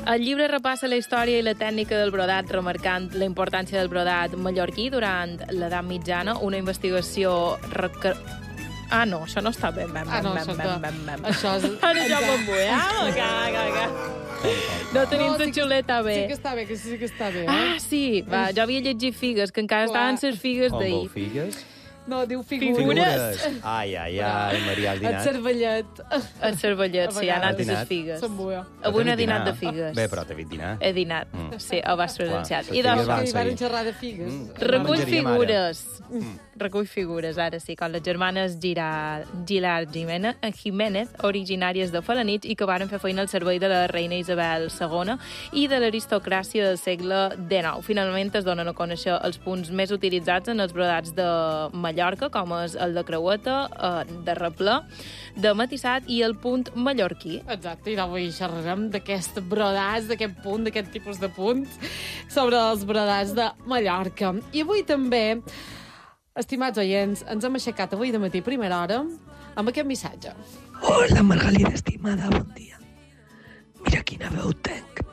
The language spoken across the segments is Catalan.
El llibre repassa la història i la tècnica del brodat, remarcant la importància del brodat mallorquí durant l'edat mitjana, una investigació... Ah, no, això no està bé. Això és... Ara ja m'embullava. No tenim la xuleta bé. Sí que està bé, que sí que està bé. Ah, sí. Va, jo havia llegit figues, que encara estaven les figues d'ahir. Figues? No, diu figures. Figures. Ai, Maria, has El dinat? cervellet. El cervellet, sí, ha anat a les figues. S'embuia. Avui no he dinat de figues. Bé, però t'he dit dinar. He dinat, sí, ho vas presenciat. Clar, I les doncs, figues I van xerrar de figues. recull menjaríem figures. Recull figures, ara sí, com les germanes Gilar Jiménez, originàries de Felanitx i que varen fer feina al servei de la reina Isabel II i de l'aristocràcia del segle XIX. Finalment es donen a conèixer els punts més utilitzats en els brodats de Mallorca, com és el de creueta, de replà, de matissat i el punt mallorquí. Exacte, i avui xerrarem d'aquests brodats, d'aquest punt, d'aquest tipus de punts, sobre els brodats de Mallorca. I avui també, estimats oients, ens hem aixecat avui de matí a primera hora amb aquest missatge. Hola, Margalida, estimada, bon dia. Mira quina veu tenc.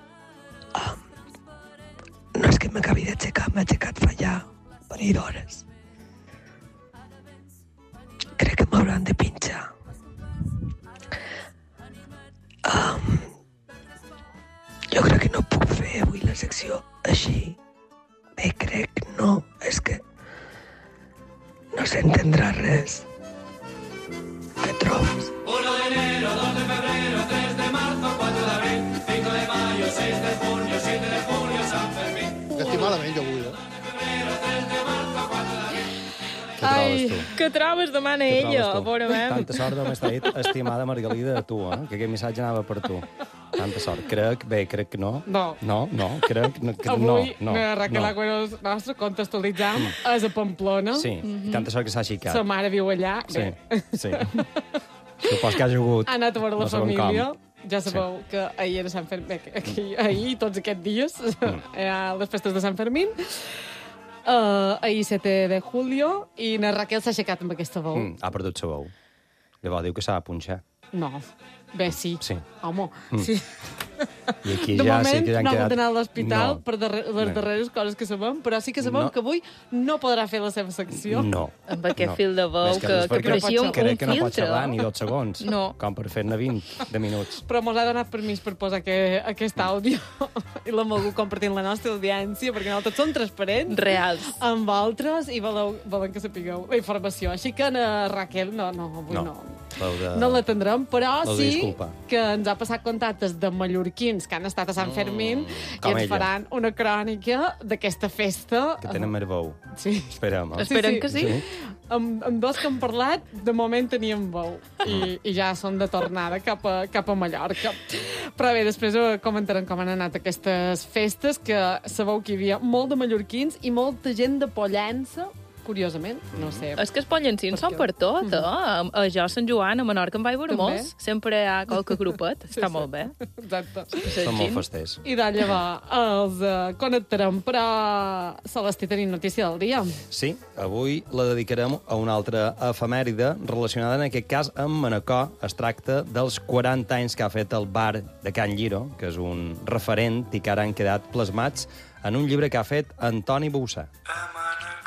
No és que m'acabi d'aixecar, m'he aixecat fa ja un parell d'hores. Crec que m'hauran de pinxar. Jo crec que no puc fer avui la secció així. Bé, crec, no, és que no s'entendrà res. Què trobes? 1 de enero, 2 de febrero, 3 de marzo, 4 de abril, 5 de mayo, 6 de junio, 7 de julio, San Fermín. Que estic malament, jo avui, Què trobes tu? Que trobes, demana Què ella, trobes tu? a veure, Tanta sort de m'estar dit, estimada Margalida, a tu, que aquest missatge anava per tu. Tanta sort. Crec que no. No. Crec que Avui, no. Raquel Agüeros, nostre, contextualitzam, és a Pamplona. Sí, i tanta sort que s'ha aixecat. Sa mare viu allà. Sí, Bé. sí. Supos que ha jugut. Ha anat a veure la no sabem família. com. Ja sabeu que ahir era Sant Fermín. Ahir i tots aquests dies, les festes de Sant Fermín. Ahir 7 de julio, i na Raquel s'ha aixecat amb aquesta veu. Ha perdut sa veu. Llavors diu que s'ha de punxar. No. Bé, sí. Sí. Home, sí. I aquí De ja moment, sí que ja han no ha quedat... hagut d'anar a l'hospital No. per les darreres coses que sabem, però sí que sabem No. que avui no podrà fer la seva secció. No. amb aquest fil de veu És que perquè pareixia un crec que no pot filtre. xerrar ni 2 segons. No. Com per fer-ne 20 de minuts. Però mos ha donat permís per posar aquest àudio i l'hem volgut compartir amb la nostra audiència, perquè nosaltres som transparents Reals. amb altres i volen que sapigueu la informació. Així que, Raquel, avui no. No l'atendrem, però L'heu de sí disculpar. que ens ha passat contactes de mallorquins que han estat a Sant Fermín i com ens ella. faran una crònica d'aquesta festa. Que tenen més veu. Sí. Esperem, eh? Esperem que sí. Amb dos que hem parlat, de moment teníem veu i ja són de tornada cap a Mallorca. Però bé, després comentarem com han anat aquestes festes, que sabeu que hi havia molt de mallorquins i molta gent de Pollença, curiosament, no sé. És que els pollencins són per tot, A jo, a Sant Joan, a Menorca, em vaig veure També. molts. Sempre hi ha qualque grupet. Està molt bé. Exacte. Són molt festers. I d'allà va, els connectarem, però Celestí, tenim notícia del dia. Sí, avui la dedicarem a una altra efemèride relacionada, en aquest cas, amb Manacor. Es tracta dels 40 anys que ha fet el bar de Can Lliro, que és un referent i que ara han quedat plasmats en un llibre que ha fet Antoni Boussà.